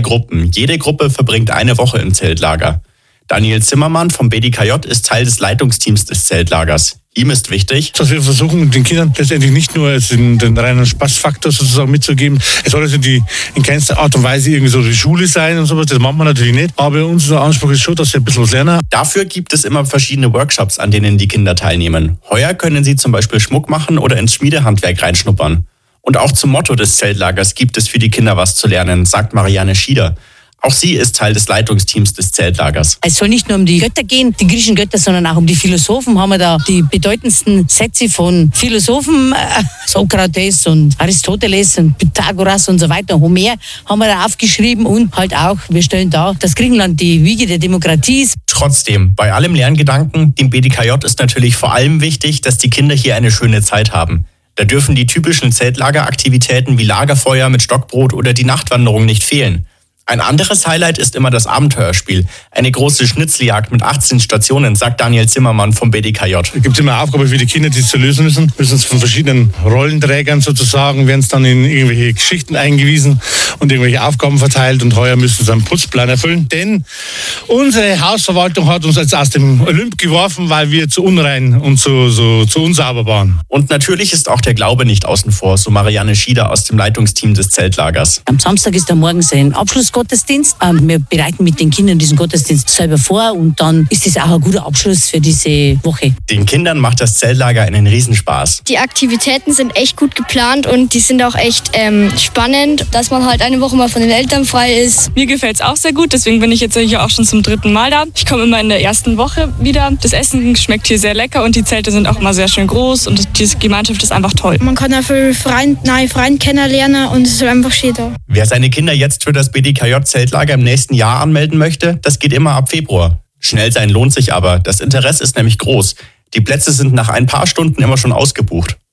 Gruppen. Jede Gruppe verbringt eine Woche im Zeltlager. Daniel Zimmermann vom BDKJ ist Teil des Leitungsteams des Zeltlagers. Ihm ist wichtig, dass wir versuchen, den Kindern letztendlich nicht nur den reinen Spaßfaktor sozusagen mitzugeben. Es soll also in keinster Art und Weise irgendwie so die Schule sein und sowas. Das machen wir natürlich nicht. Aber unser Anspruch ist schon, dass sie ein bisschen was lernen. Dafür gibt es immer verschiedene Workshops, an denen die Kinder teilnehmen. Heuer können sie zum Beispiel Schmuck machen oder ins Schmiedehandwerk reinschnuppern. Und auch zum Motto des Zeltlagers gibt es für die Kinder was zu lernen, sagt Marianne Schieder. Auch sie ist Teil des Leitungsteams des Zeltlagers. Es soll nicht nur um die Götter gehen, die griechischen Götter, sondern auch um die Philosophen. Haben wir da die bedeutendsten Sätze von Philosophen, Sokrates und Aristoteles und Pythagoras und so weiter. Homer haben wir da aufgeschrieben und halt auch, wir stellen dar, dass Griechenland die Wiege der Demokratie ist. Trotzdem, bei allem Lerngedanken, dem BDKJ ist natürlich vor allem wichtig, dass die Kinder hier eine schöne Zeit haben. Da dürfen die typischen Zeltlageraktivitäten wie Lagerfeuer mit Stockbrot oder die Nachtwanderung nicht fehlen. Ein anderes Highlight ist immer das Abenteuerspiel. Eine große Schnitzeljagd mit 18 Stationen, sagt Daniel Zimmermann vom BDKJ. Es gibt immer eine Aufgabe für die Kinder, die zu lösen müssen. Müssen es von verschiedenen Rollenträgern sozusagen, werden es dann in irgendwelche Geschichten eingewiesen und irgendwelche Aufgaben verteilt. Und heuer müssen sie einen Putzplan erfüllen. Denn unsere Hausverwaltung hat uns jetzt aus dem Olymp geworfen, weil wir zu unrein und zu unsauber waren. Und natürlich ist auch der Glaube nicht außen vor, so Marianne Schieder aus dem Leitungsteam des Zeltlagers. Am Samstag ist da morgens ein Abschlussgottesdienst. Wir bereiten mit den Kindern diesen Gottesdienst selber vor und dann ist das auch ein guter Abschluss für diese Woche. Den Kindern macht das Zeltlager einen Riesenspaß. Die Aktivitäten sind echt gut geplant und die sind auch echt spannend, dass man halt eine Woche mal von den Eltern frei ist. Mir gefällt es auch sehr gut, deswegen bin ich jetzt hier auch schon zum 3. Mal da. Ich komme immer in der ersten Woche wieder. Das Essen schmeckt hier sehr lecker und die Zelte sind auch immer sehr schön groß und die Gemeinschaft ist einfach toll. Man kann ja viel neue Freunde kennenlernen und es ist einfach schön da. Wer seine Kinder jetzt für das BDKJ-Zeltlager im nächsten Jahr anmelden möchte, das geht immer ab Februar. Schnell sein lohnt sich aber. Das Interesse ist nämlich groß. Die Plätze sind nach ein paar Stunden immer schon ausgebucht.